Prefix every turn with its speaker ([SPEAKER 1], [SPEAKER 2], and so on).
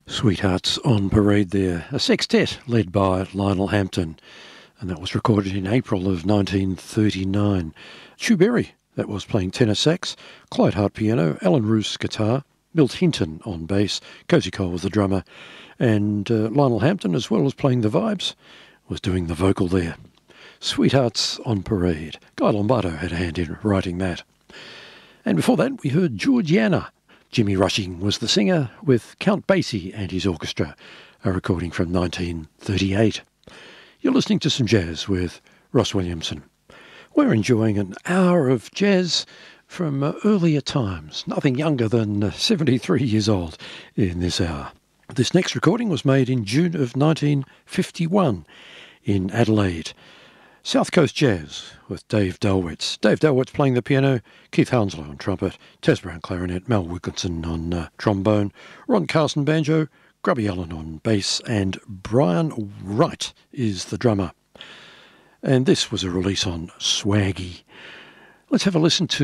[SPEAKER 1] Sweethearts on Parade there, a sextet led by Lionel Hampton, and that was recorded in April of 1939. Chu Berry, that was playing tenor sax, Clyde Hart piano, Alan Roos guitar, Milt Hinton on bass, Cozy Cole was the drummer, and Lionel Hampton, as well as playing the vibes, was doing the vocal there. Sweethearts on Parade. Guy Lombardo had a hand in writing that. And before that, we heard Georgiana. Jimmy Rushing was the singer with Count Basie and his orchestra, a recording from 1938. You're listening to some jazz with Ross Williamson. We're enjoying an hour of jazz from earlier times, nothing younger than 73 years old in this hour. This next recording was made in June of 1951 in Adelaide. South Coast Jazz with Dave Delwitz. Dave Delwitz playing the piano, Keith Hounslow on trumpet, Tez Brown clarinet, Mel Wilkinson on trombone, Ron Carson banjo, Grubby Allen on bass, and Brian Wright is the drummer. And this was a release on Swaggy. Let's have a listen to